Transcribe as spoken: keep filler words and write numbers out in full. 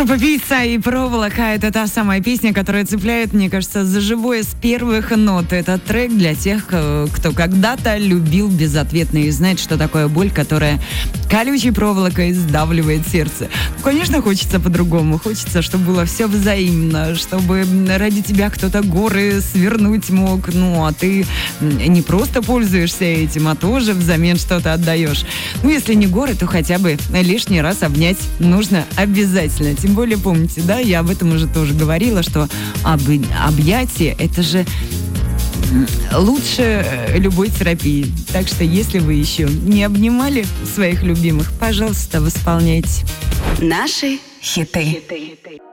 Группа «Пицца» и «Проволока» — это та самая песня, которая цепляет, мне кажется, за живое с первых нот. Это трек для тех, кто когда-то любил безответно и знает, что такое боль, которая колючей проволокой сдавливает сердце. Ну, конечно, хочется по-другому. Хочется, чтобы было все взаимно, чтобы ради тебя кто-то горы свернуть мог. Ну, а ты не просто пользуешься этим, а тоже взамен что-то отдаешь. Ну, если не горы, то хотя бы лишний раз обнять нужно обязательно. Тем более, помните, да, я об этом уже тоже говорила, что об, объятие — это же лучше любой терапии. Так что, если вы еще не обнимали своих любимых, пожалуйста, восполняйте. Наши хиты.